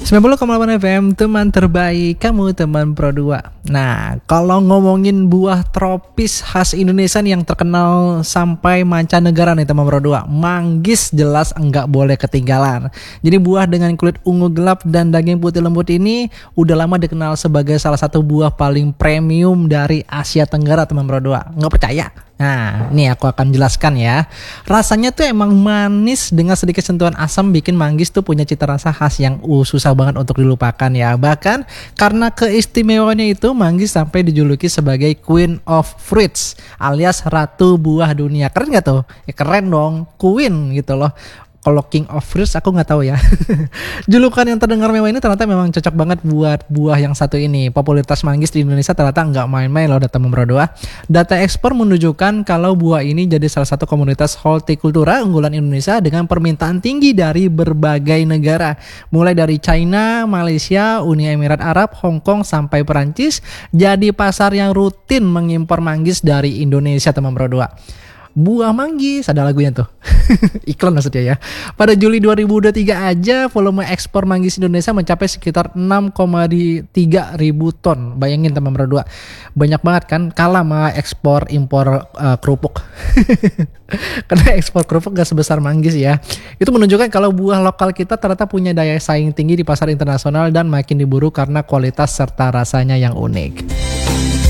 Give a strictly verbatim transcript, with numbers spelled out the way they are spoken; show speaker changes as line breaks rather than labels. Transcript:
sembilan puluh koma delapan F M, teman terbaik, kamu teman Pro dua. Nah, kalau ngomongin buah tropis khas Indonesia nih yang terkenal sampai mancanegara nih teman Pro dua, manggis jelas enggak boleh ketinggalan. Jadi buah dengan kulit ungu gelap dan daging putih lembut ini udah lama dikenal sebagai salah satu buah paling premium dari Asia Tenggara teman Pro dua. Nggak percaya? Nah, ini aku akan jelaskan ya. Rasanya tuh emang manis dengan sedikit sentuhan asam, bikin manggis tuh punya cita rasa khas yang uh, susah banget untuk dilupakan ya. Bahkan karena keistimewaannya itu, manggis sampai dijuluki sebagai Queen of Fruits alias ratu buah dunia. Keren gak tuh? Ya keren dong, Queen gitu loh. Kalau King of Fruits aku nggak tahu ya. Julukan yang terdengar mewah ini ternyata memang cocok banget buat buah yang satu ini. Popularitas manggis di Indonesia ternyata nggak main-main loh, data Membro dua. Data ekspor menunjukkan kalau buah ini jadi salah satu komunitas hortikultura unggulan Indonesia dengan permintaan tinggi dari berbagai negara. Mulai dari China, Malaysia, Uni Emirat Arab, Hong Kong sampai Perancis. Jadi pasar yang rutin mengimpor manggis dari Indonesia teman Membro dua. Buah manggis, ada lagunya tuh. Iklan maksudnya ya. Pada Juli dua ribu dua puluh tiga aja volume ekspor manggis Indonesia mencapai sekitar enam koma tiga ribu ton. Bayangin teman Membro dua. Banyak banget kan, kalah sama ekspor impor uh, kerupuk. Karena ekspor kerupuk gak sebesar manggis ya. Itu menunjukkan kalau buah lokal kita ternyata punya daya saing tinggi di pasar internasional dan makin diburu karena kualitas serta rasanya yang unik.